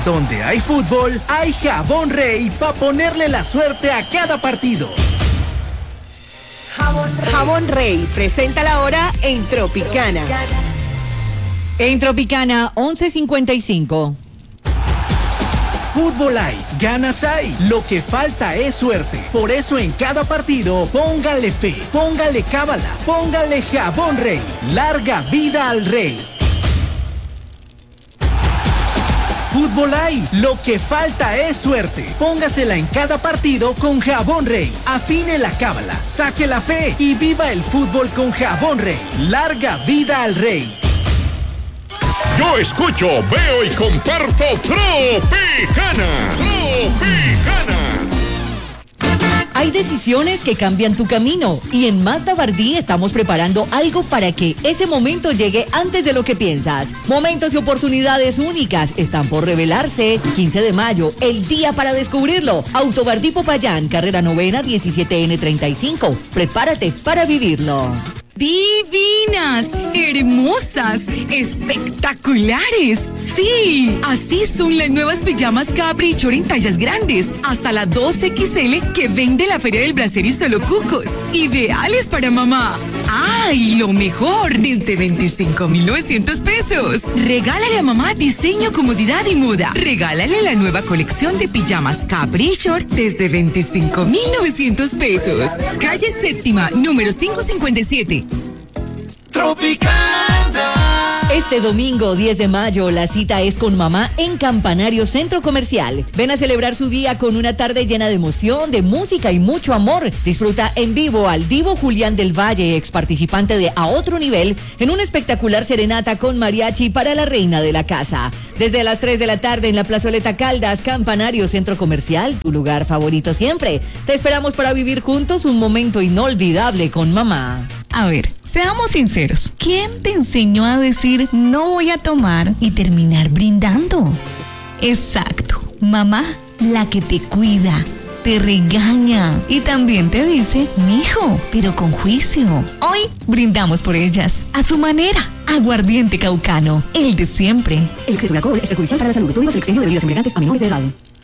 Donde hay fútbol, hay Jabón Rey para ponerle la suerte a cada partido. Jabón Rey presenta la hora en Tropicana. En Tropicana, 11:55. Fútbol hay, ganas hay, lo que falta es suerte. Por eso en cada partido, póngale fe, póngale cábala, póngale Jabón Rey. Larga vida al Rey. Fútbol hay, lo que falta es suerte. Póngasela en cada partido con Jabón Rey. Afine la cábala, saque la fe y viva el fútbol con Jabón Rey. Larga vida al Rey. Yo escucho, veo y comparto Tropicana. Hay decisiones que cambian tu camino y en Mazda Bardí estamos preparando algo para que ese momento llegue antes de lo que piensas. Momentos y oportunidades únicas están por revelarse. 15 de mayo, el día para descubrirlo. Auto Bardí Popayán, carrera 9ª, 17N35. Prepárate para vivirlo. Divinas, hermosas, espectaculares. Sí, así son las nuevas pijamas Caprichor en tallas grandes, hasta la 2XL que vende la Feria del Brasier y Solo Cucos. Ideales para mamá. ¡Ay, lo mejor! Desde 25,900 pesos. Regálale a mamá diseño, comodidad y moda. Regálale la nueva colección de pijamas Caprichor desde 25,900 pesos. Calle Séptima, número 557. Tropicana. Este domingo 10 de mayo la cita es con mamá en Campanario Centro Comercial. Ven a celebrar su día con una tarde llena de emoción, de música y mucho amor. Disfruta en vivo al divo Julián del Valle, ex participante de A Otro Nivel, en una espectacular serenata con mariachi para la reina de la casa. Desde las 3 de la tarde en la Plazoleta Caldas, Campanario Centro Comercial, tu lugar favorito siempre. Te esperamos para vivir juntos un momento inolvidable con mamá. A ver, seamos sinceros. ¿Quién te enseñó a decir no voy a tomar y terminar brindando? Exacto, mamá, la que te cuida, te regaña y también te dice, mijo, pero con juicio. Hoy brindamos por ellas, a su manera. Aguardiente Caucano, el de siempre. El exceso de alcohol es perjudicial para la salud. Prohíbas el expendio de bebidas embriagantes a menores de edad.